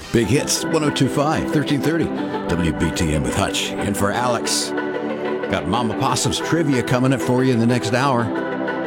Big Hits, 1025, 1330. WBTM with Hutch. And for Alex, got Mama Possum's trivia coming up for you in the next hour.